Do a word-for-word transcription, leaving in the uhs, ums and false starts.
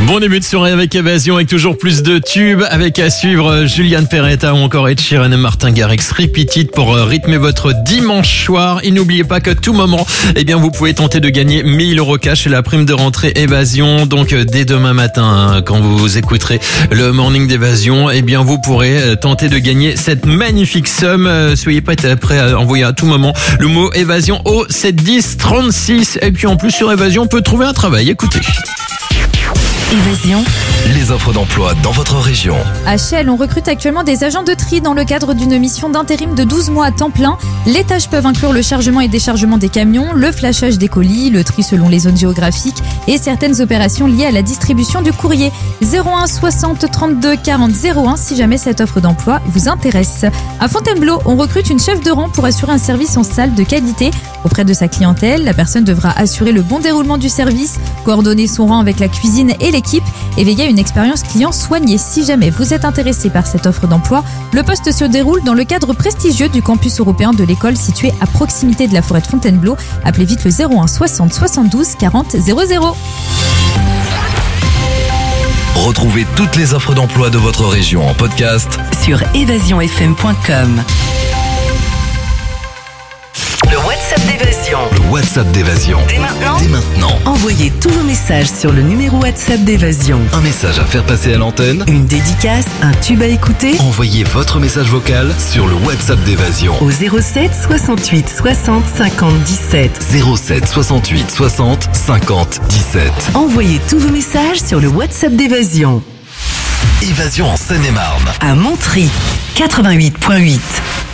Bon début de soirée avec Évasion, avec toujours plus de tubes, avec à suivre Juliane Peretta ou encore Ed Sheeran et Martin Garrix. Repeat pour rythmer votre dimanche soir. Et n'oubliez pas qu'à tout moment, eh bien, vous pouvez tenter de gagner mille euros cash et la prime de rentrée Évasion. Donc, dès demain matin, hein, quand vous écouterez le morning d'Évasion, eh bien, vous pourrez tenter de gagner cette magnifique somme. Soyez prêts prêts à envoyer à tout moment le mot Évasion au sept dix trente-six. Et puis, en plus, sur Évasion, on peut trouver un travail. Écoutez. Évasion. Les offres d'emploi dans votre région. À Chelles, on recrute actuellement des agents de tri dans le cadre d'une mission d'intérim de douze mois à temps plein. Les tâches peuvent inclure le chargement et déchargement des camions, le flashage des colis, le tri selon les zones géographiques et certaines opérations liées à la distribution du courrier. zéro un soixante trente-deux quarante zéro un si jamais cette offre d'emploi vous intéresse. À Fontainebleau, on recrute une chef de rang pour assurer un service en salle de qualité. Auprès de sa clientèle, la personne devra assurer le bon déroulement du service, coordonner son rang avec la cuisine et l'équipe et veiller à une expérience client soignée. Si jamais vous êtes intéressé par cette offre d'emploi, le poste se déroule dans le cadre prestigieux du campus européen de l'école situé à proximité de la forêt de Fontainebleau. Appelez vite le zéro un soixante soixante-douze quarante zéro zéro. Retrouvez toutes les offres d'emploi de votre région en podcast sur évasion f m point com. Le WhatsApp d'Évasion. Le WhatsApp d'Évasion. Dès maintenant. Dès maintenant. Envoyez tous vos messages sur le numéro WhatsApp d'Évasion. Un message à faire passer à l'antenne. Une dédicace, un tube à écouter. Envoyez votre message vocal sur le WhatsApp d'Évasion. Au zéro sept soixante-huit soixante cinquante dix-sept. zéro sept soixante-huit soixante cinquante dix-sept. Envoyez tous vos messages sur le WhatsApp d'Évasion. Évasion en Seine-et-Marne. À Montry, quatre-vingt-huit virgule huit.